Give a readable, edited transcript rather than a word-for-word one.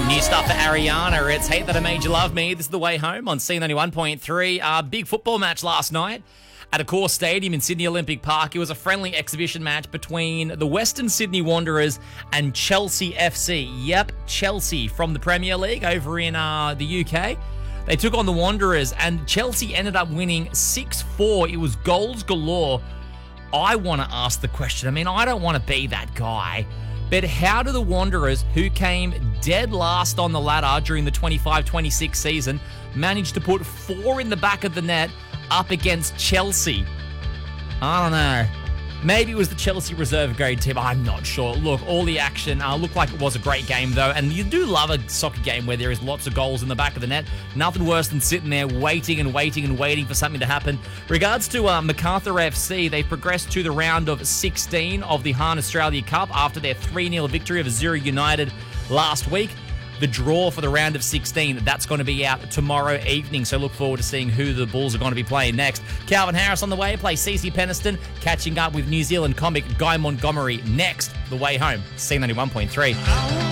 New stuff for Ariana. It's Hate That I Made You Love Me. This is The Way Home on C91.3. Big football match last night at Accor Stadium in Sydney Olympic Park. It was a friendly exhibition match between the Western Sydney Wanderers and Chelsea FC. Yep, Chelsea from the Premier League over in the UK. They took on the Wanderers and Chelsea ended up winning 6-4. It was goals galore. I want to ask the question. I mean, I don't want to be that guy, but how do the Wanderers, who came dead last on the ladder during the 25-26 season, manage to put 4 in the back of the net up against Chelsea? I don't know. Maybe it was the Chelsea reserve grade team. I'm not sure. Look, all the action looked like it was a great game, though. And you do love a soccer game where there is lots of goals in the back of the net. Nothing worse than sitting there waiting for something to happen. Regards to Macarthur FC, they progressed to the round of 16 of the Hahn Australia Cup after their 3-0 victory over Zurich United last week. The draw for the round of 16, that's going to be out tomorrow evening, so look forward to seeing who the Bulls are going to be playing next. Calvin Harris on the way, play CeCe Peniston, catching up with New Zealand comic Guy Montgomery next. The Way Home, C91.3.